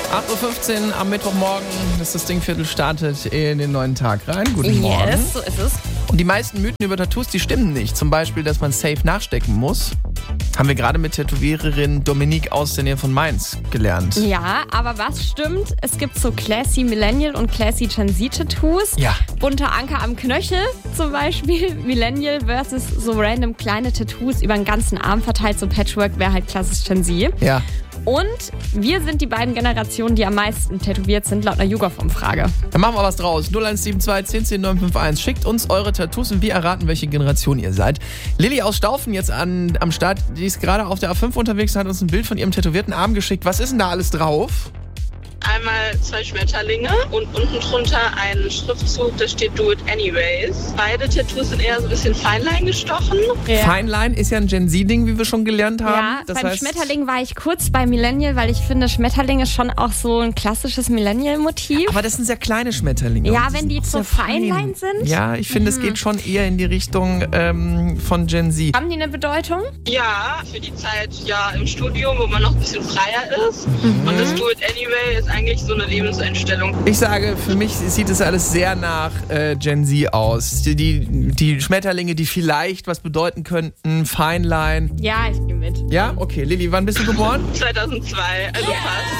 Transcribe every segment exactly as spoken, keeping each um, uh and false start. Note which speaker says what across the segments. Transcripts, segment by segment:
Speaker 1: acht Uhr fünfzehn am Mittwochmorgen, das das Dingviertel startet in den neuen Tag rein. Guten Morgen.
Speaker 2: Yes, so ist es.
Speaker 1: Und die meisten Mythen über Tattoos, die stimmen nicht. Zum Beispiel, dass man safe nachstecken muss. Haben wir gerade mit Tätowiererin Dominique aus der Nähe von Mainz gelernt.
Speaker 2: Ja, aber was stimmt? Es gibt so Classy Millennial und Classy Gen Z Tattoos.
Speaker 1: Ja.
Speaker 2: Bunter Anker am Knöchel zum Beispiel. Millennial versus so random kleine Tattoos über den ganzen Arm verteilt. So Patchwork wäre halt klassisch Gen Z.
Speaker 1: Ja.
Speaker 2: Und wir sind die beiden Generationen, die am meisten tätowiert sind, laut einer YouGov-Umfrage.
Speaker 1: Dann machen wir was draus. null eins sieben zwei, zehn zehn, neun fünf eins. Schickt uns eure Tattoos und wir erraten, welche Generation ihr seid. Lilly aus Staufen jetzt an, am Start. Die ist gerade auf der A fünf unterwegs und hat uns ein Bild von ihrem tätowierten Arm geschickt. Was ist denn da alles drauf?
Speaker 3: Einmal zwei Schmetterlinge und unten drunter ein Schriftzug, da steht Do It Anyways. Beide Tattoos sind eher so ein bisschen Feinlein gestochen.
Speaker 2: Ja.
Speaker 1: Feinlein ist ja ein Gen Z-Ding, wie wir schon gelernt haben.
Speaker 2: Ja,
Speaker 1: das
Speaker 2: beim
Speaker 1: heißt,
Speaker 2: Schmetterling war ich kurz bei Millennial, weil ich finde, Schmetterling ist schon auch so ein klassisches Millennial-Motiv.
Speaker 1: aber das sind sehr kleine Schmetterlinge.
Speaker 2: Ja,
Speaker 1: und
Speaker 2: wenn
Speaker 1: sind
Speaker 2: die
Speaker 1: auch
Speaker 2: so
Speaker 1: sehr fein.
Speaker 2: Feinlein sind.
Speaker 1: Ja, ich finde, es geht schon eher in die Richtung ähm, von Gen Z.
Speaker 2: Haben die eine Bedeutung?
Speaker 3: Ja, für die Zeit ja im Studium, wo man noch ein bisschen freier ist.
Speaker 1: Mhm.
Speaker 3: Und das Do It Anyway ist eigentlich so eine Lebenseinstellung.
Speaker 1: Ich sage, für mich sieht es alles sehr nach äh, Gen Z aus. Die, die, die Schmetterlinge, die vielleicht was bedeuten könnten, Feinlein.
Speaker 2: Ja, ich gehe mit.
Speaker 1: Ja, okay. Lilly, wann bist du geboren?
Speaker 3: zweitausendzwei, also fast.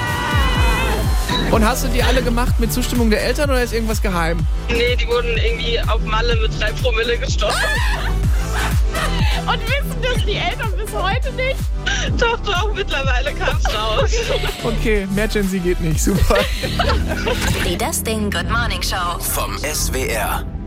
Speaker 1: Und hast du die alle gemacht mit Zustimmung der Eltern oder ist irgendwas geheim?
Speaker 3: Nee, die wurden irgendwie auf Malle mit drei Promille gestochen.
Speaker 2: Und wissen das die Eltern bis heute nicht?
Speaker 3: Doch, doch, mittlerweile kam's raus.
Speaker 1: Okay, mehr Gen Z geht nicht. Super.
Speaker 4: Die Das Ding Good Morning Show
Speaker 5: Vom S W R.